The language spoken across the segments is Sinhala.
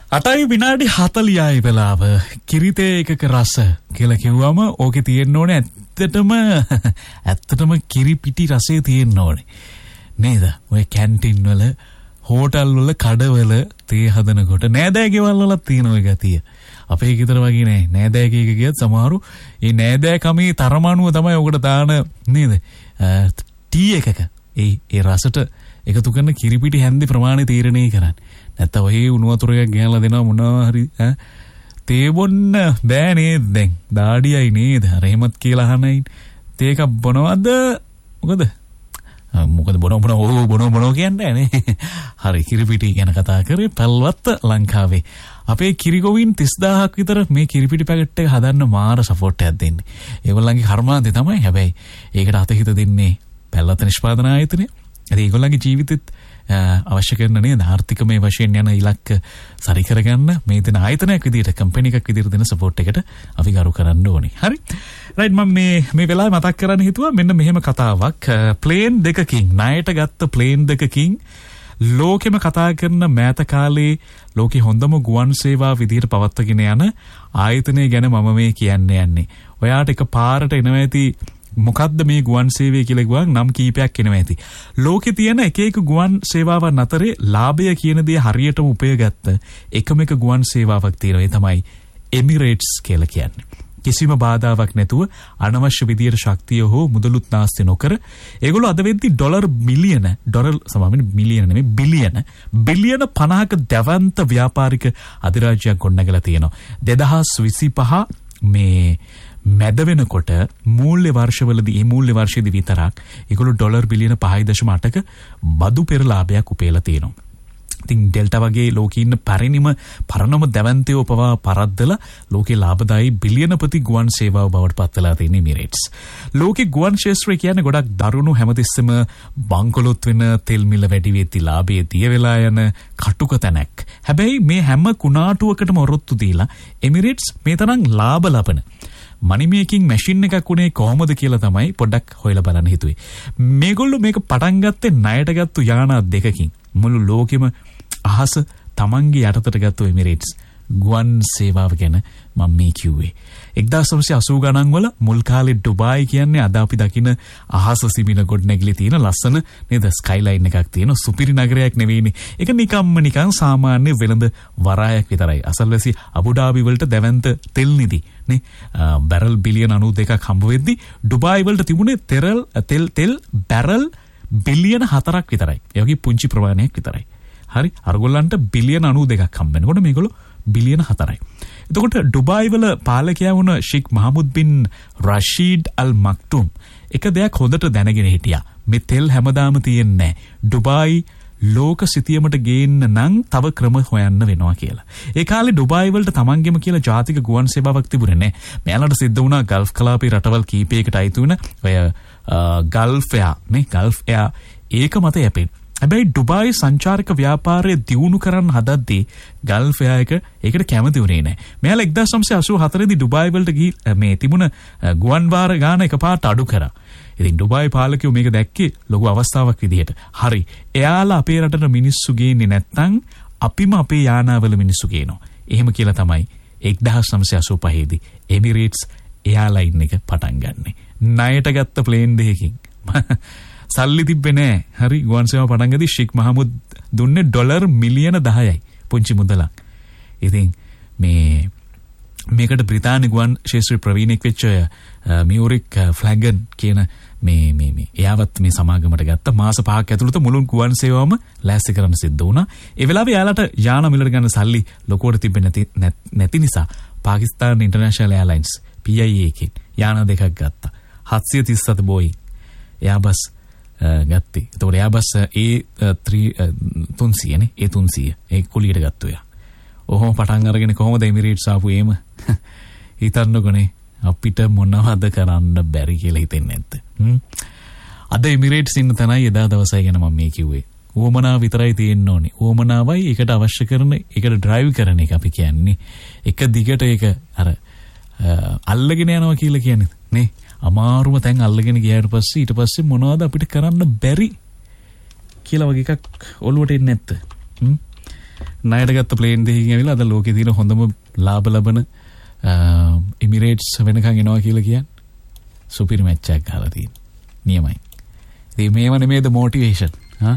අටයි විනාඩි 40යි වෙලාව. කිරිතේ එකක රස කියලා කිව්වම ඕකේ තියෙන්න ඕනේ ඇත්තටම කිරි පිටි රසය තියෙන්න ඕනේ. නේද? ඔය කැන්ටින් වල, හෝටල් වල, කඩවල තේ හදනකොට නෑදෑ ගෙවල් වල තියෙන ඔය ගතිය. අපේ ගෙදර වගේ නෑ. නෑදෑ කීක ගියත් සමහරු ඒ නෑදෑ කමේ තරමණුව තමයි ඔකට දාන නේද? ටී එකක ඒ රසට එකතු කරන කිරි පිටි හැන්දි ප්‍රමාණය තීරණය කරන්නේ. නැත්නම් ඔය උණු වතුර එකක් ගෑනලා දෙනවා මොනවා හරි තේ බොන්න බෑ නේද දැන් දාඩියයි නේද අර එහෙමත් කියලා අහනයි තේ එකක් බොනවද මොකද බොනෝ කියන්නේ නේ හරි කිරිපිටි ගැන කතා කරේ පල්වත්ත ලංකාවේ අපේ කිරිගොවින් 30000ක් විතර මේ කිරිපිටි පැකට් එක හදන්න මාර සපෝට් එකක් දෙන්නේ ඒගොල්ලන්ගේ කර්මාන්තේ තමයි හැබැයි ඒකට අතහිත දෙන්නේ පැල්වත්ත නිෂ්පාදන ආයතනය ඒගොල්ලන්ගේ ජීවිතෙත් අවශ්‍ය කරන නේද ආර්ථිකමය වශයෙන් යන ඉලක්ක සරි කරගන්න මේ දෙන ආයතනයක් විදිහට කම්පැනි එකක් විදිහට දෙන සපෝට් එකට අපි ගරු කරන්න ඕනේ. හරි. රයිට් මම මේ වෙලාවේ මතක් කරන්න හිතුවා මෙන්න මෙහෙම කතාවක්. ප්ලේන් දෙකකින් ණයට ගත්ත ප්ලේන් දෙකකින් ලෝකෙම කතා කරන මෑත කාලේ ලෝකේ හොඳම ගුවන් සේවා විදිහට පවත්වාගෙන යන ආයතනය ගැන මම මේ කියන්න යන්නේ. ඔයාට එක පාරට එනවා ඇති මොකද්ද මේ ගුවන් සේවය කියලා ගුවන් නම් කීපයක් එනවා ඇති. ලෝකේ තියෙන එක එක ගුවන් සේවාවන් අතරේ ලාභය කියන දේ හරියටම උපයගත්ත එකම එක ගුවන් සේවාවක් තියෙනවා. ඒ තමයි එමිරේට්ස් කියලා කියන්නේ. කිසිම බාධාවක් නැතුව අනවශ්‍ය විදියට ශක්තිය හෝ මුදලුත් නාස්ති නොකර ඒගොල්ලෝ අද වෙද්දි බිලියන 50ක දවන්ත ව්‍යාපාරික අධිරාජ්‍යයක් ගොඩනගලා තියෙනවා. 2025 මේ මැද වෙනකොට මූල්‍ය වර්ෂවලදී මේ මූල්‍ය වර්ෂයේදී විතරක් ඒගොල්ලෝ බිලියන 5.8ක බදු පෙරලාභයක් උපයලා තියෙනවා. ඉතින් ඩෙල්ටා වගේ ලෝකේ ඉන්න පරණම දැවැන්තයෝ පවා පරද්දලා ලෝකේ ලාභදායී බිලියනපති ගුවන් සේවාව බවට පත්වලා තියෙන එමිරේට්ස්. ලෝකේ ගුවන් ක්ෂේත්‍රය කියන්නේ ගොඩක් දරුණු හැමතිස්සෙම බංකොලොත් වෙන තෙල් මිල වැඩි වෙති ලාභයේ තිය වෙලා යන කටුක තැනක්. හැබැයි මේ හැම කුණාටුවකටම ඔරොත්තු දීලා එමිරේට්ස් මේ තරම් ලාභ ලබන මනි මේකින් මැෂින් එකක් උනේ කොහොමද කියලා තමයි පොඩ්ඩක් හොයලා බලන්න හිතුවේ. මේගොල්ලෝ මේක පටන් ගත්තේ ණයට ගත්තු යානා දෙකකින්. මුළු ලෝකෙම අහස තමන්ගේ යටතට ගත්තු එමිරේට්ස් ගුවන් සේවාව ගැන මම මේ කිව්වේ. 1980 ගණන් වල මුල් කාලේ ඩුබායි කියන්නේ අද අපි දකින අහස සිමින ගොඩනැගිලි තියෙන ලස්සන නේද ස්කයිලයින් එකක් තියෙන සුපිරි නගරයක් නෙවෙයිනේ. ඒක නිකන් සාමාන්‍ය වෙළඳ වරායක් විතරයි. අසල්වැසි අබුඩාබි වලට දැවැන්ත තෙල් නිදි නේ බැරල් බිලියන 92ක් හම්බ වෙද්දි ඩුබායි වලට තිබුණේ තෙල් බැරල් බිලියන 4ක් විතරයි. ඒ වගේ පුංචි ප්‍රමාණයක් විතරයි. හරි අරගොල්ලන්ට බිලියන 92ක් හම්බ වෙනකොට මේගොල්ලෝ බිලියන 4යි. එතකොට ඩුබායි වල පාලකයා වුණ ෂේක් මහමුද් බින් රෂීඩ් අල් මක්තුම් එක දෙයක් හොඳට දැනගෙන හිටියා. මේ තෙල් හැමදාම තියෙන්නේ ඩුබායි ලෝක සිතියමට ගේන්න නම් තව ක්‍රම හොයන්න වෙනවා කියලා. ඒ කාලේ ඩුබායි වලට තමන්ගෙම කියලා ජාතික ගුවන් සේවාවක් තිබුණේ නැහැ. මෙයාලට සිද්ධ වුණා ගල්ෆ් කලාපේ රටවල් කීපයකට අයිති වුණ ඔය ගල්ෆ් එයා ඒක මත යැපෙන. හැබැයි ඩුබායි සංචාරක ව්‍යාපාරය දියුණු කරන්න හදද්දී ගල්ෆ් එයා ඒකට කැමති වුණේ නැහැ. මෙයාලා 1984 දී ඩුබායි වලට මේ තිබුණ ගුවන් වාර ගාන එකපාරට අඩු කරා. ඉතින් ඩුබායි පාලකයෝ මේක දැක්කේ ලොකු අවස්ථාවක් විදිහට. හරි. එයාලා අපේ රටට මිනිස්සු ගේන්නේ නැත්නම් අපිම අපේ යානාවල මිනිස්සු ගේනවා. එහෙම කියලා තමයි 1985 දී එමිරේට්ස් එයාලයින් එක පටන් ගන්නෙ. ණයට ගත්ත ප්ලේන් දෙකකින්. සල්ලි තිබ්බේ නෑ. හරි ගුවන් සේවාව පටන් ගදී ෂේක් මහමුද් දුන්නේ $10 10යි පුංචි මුදලක්. ඉතින් මේකට බ්‍රිතාන්‍ය ගුවන් ශාස්ත්‍රීය ප්‍රවීණෙක් වෙච්ච මියුරික් ෆ්ලැගන් කියන මේ එයාවත් මේ සමාගමට ගත්ත මාස 5ක් ඇතුළත මුළු ගුවන් සේවාවම ලෑස්ති කරන්න සිද්ධ වුණා. ඒ වෙලාවේ යාලට යාන මිලට ගන්න සල්ලි ලොකුවට තිබෙන්නේ නැති නිසා පාකිස්තාන් ඉන්ටර්නැෂනල් එයාලයින්ස් PIA එකෙන් යාන දෙකක් ගත්තා. 737 බෝයින් එයාබස් ගත්තේ. එතකොට එයාබස් A300 නේ A300 ඒ කුලියට ගත්තා යා. ඔහොම පටන් අරගෙන කොහොමද එමිරේට්ස් ආපු එම හිතන්නකොනේ අපිට මොනවද කරන්න බැරි කියලා හිතෙන්නේ නැද්ද? අද එමිරේට්ස් ඉන්න තැනයි එදා දවසයි ගැන මම මේ කිව්වේ. උවමනාව විතරයි තියෙන්න ඕනේ. උවමනාවයි ඒකට අවශ්‍ය කරන ඒකට ඩ්‍රයිව් කරන එක අපි කියන්නේ. එක දිගට ඒක අර අල්ලගෙන යනවා කියලා කියන්නේ නේ. අමාරුම තැන් අල්ලගෙන ගියාට පස්සේ ඊට පස්සේ මොනවද අපිට කරන්න බැරි කියලා වගේ එකක් ඔළුවට එන්නේ නැත්ද? ණයට ගත්ත ප්ලේන් දෙකකින් ඇවිල්ලා අද ලෝකේ තියෙන හොඳම ලාභ ලබන එමිරේට්ස් වෙනකන් එනවා කියලා කියන්නේ. සුපිරි මැච් එකක් ගහලා තියෙන. නියමයි. ඉතින් මේව නෙමේද මොටිවේෂන්.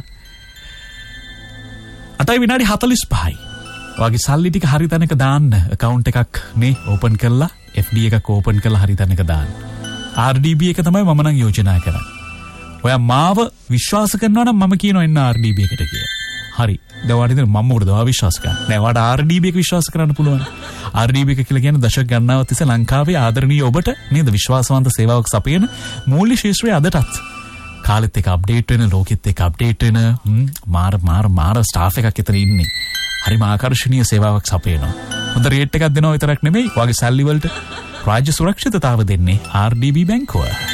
අතයි විනාඩි 45යි. ඔයාගේ සල්ලි ටික හරි තැනක දාන්න. account එකක් නේ ඕපන් කරලා FD එකක් ඕපන් කරලා හරි තැනක දාන්න. RDB එක තමයි මම නම් යෝජනා කරන්නේ. ඔයා මාව විශ්වාස කරනවා නම් මම කියනවා එන්න RDB එකට කියලා. හරි. දැන් වාට ඉතින් මම මොකටද ඔයා විශ්වාස කරන්නේ? නෑ වාට RDB එක විශ්වාස කරන්න පුළුවන්. RDB එක කියලා කියන්නේ දශක ගණනාවක් තිස්සේ ලංකාවේ ආදරණීය ඔබට නේද විශ්වාසවන්ත සේවාවක් සපයන මූල්‍ය ශිෂ්‍යය අදටත් කාලෙත් එක අප්ඩේට් වෙන ලෝකෙත් එක අප්ඩේට් වෙන මාර ස්ටාෆ් එකක් එතන ඉන්නේ. හරිම ආකර්ශනීය සේවාවක් සපයනවා. හොඳ රේට් එකක් දෙනවා විතරක් නෙමෙයි. ඔයාගේ සල්ලි වලට රාජ්‍ය සුරක්ෂිතතාව දෙන්නේ RDB බැංකුව.